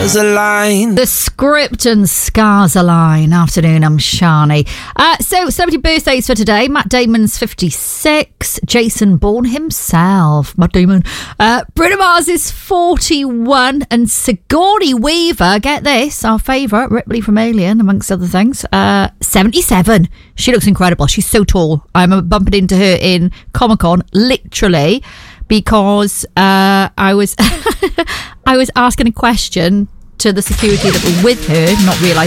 stars align. The script and scars align. Afternoon, I'm Shani. So, celebrity birthdays for today. Matt Damon's 56. Jason Bourne himself. Matt Damon. Bruno Mars is 41. And Sigourney Weaver, get this, our favourite, Ripley from Alien, amongst other things, 77. She looks incredible. She's so tall. I'm bumping into her in Comic-Con, literally, because I was I was asking a question to the security that were with her, not realising